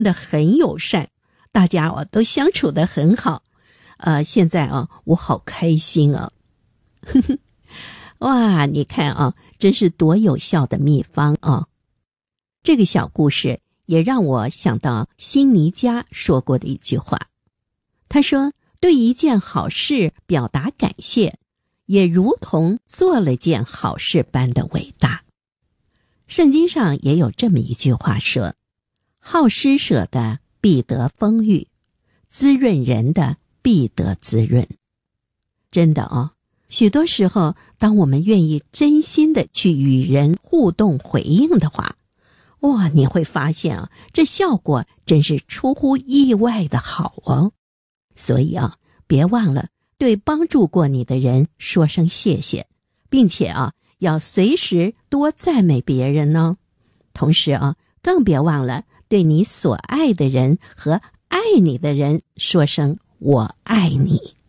的很友善，大家都相处得很好。现在我好开心啊！哇，你看真是多有效的秘方啊！这个小故事也让我想到辛尼加说过的一句话，他说，对一件好事表达感谢，也如同做了件好事般的伟大。圣经上也有这么一句话说，好施舍的必得丰裕，滋润人的必得滋润。真的许多时候，当我们愿意真心的去与人互动回应的话，哇，你会发现这效果真是出乎意外的好哦。所以别忘了对帮助过你的人说声谢谢，并且要随时多赞美别人哦。同时更别忘了对你所爱的人和爱你的人说声我爱你。